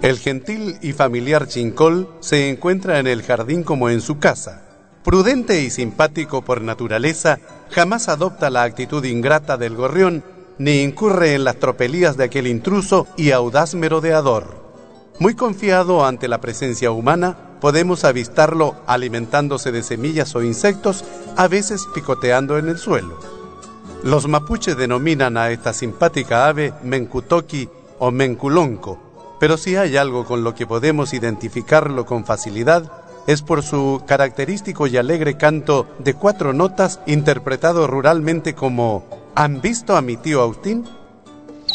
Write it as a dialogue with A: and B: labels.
A: El gentil y familiar Chincol se encuentra en el jardín como en su casa. Prudente y simpático por naturaleza, jamás adopta la actitud ingrata del gorrión, ni incurre en las tropelías de aquel intruso y audaz merodeador. Muy confiado ante la presencia humana, podemos avistarlo alimentándose de semillas o insectos, a veces picoteando en el suelo. Los mapuches denominan a esta simpática ave mencutoqui o menculonco, pero si hay algo con lo que podemos identificarlo con facilidad, es por su característico y alegre canto de 4 notas interpretado ruralmente como ¿han visto a mi tío Agustín?